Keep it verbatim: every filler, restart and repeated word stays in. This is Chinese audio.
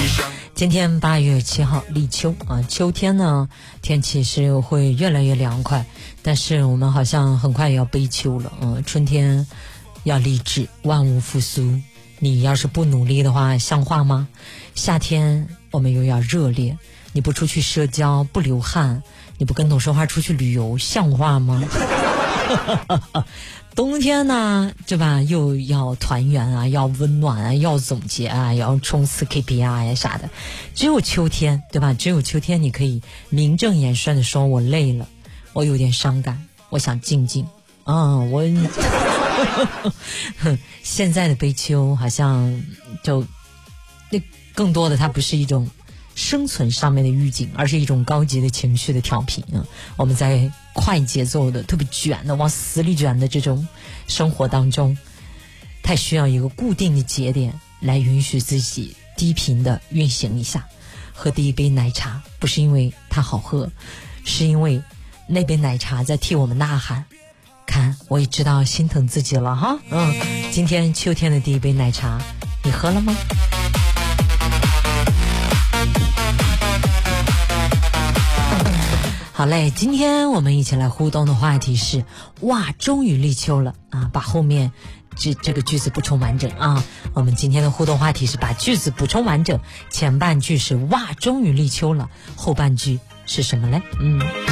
今天八月七号，立秋啊，秋天呢，天气是会越来越凉快，但是我们好像很快也要悲秋了。嗯，春天要励志，万物复苏。你要是不努力的话，像话吗？夏天我们又要热烈，你不出去社交，不流汗，你不跟董说话出去旅游，像话吗？冬天呢，对吧？又要团圆啊，要温暖啊，要总结啊，要冲刺 K P I 呀啥的。只有秋天，对吧？只有秋天，你可以名正言顺的说，我累了，我有点伤感，我想静静。嗯，我现在的悲秋好像就那更多的，它不是一种生存上面的预警，而是一种高级的情绪的调频啊！我们在快节奏的、特别卷的、往死里卷的这种生活当中，太需要一个固定的节点来允许自己低频的运行一下。喝第一杯奶茶，不是因为它好喝，是因为那杯奶茶在替我们呐喊。看，我也知道心疼自己了哈。嗯，今天秋天的第一杯奶茶，你喝了吗？好嘞，今天我们一起来互动的话题是，哇，终于立秋了啊！把后面这这个句子补充完整啊。我们今天的互动话题是把句子补充完整，前半句是哇，终于立秋了，后半句是什么嘞？嗯。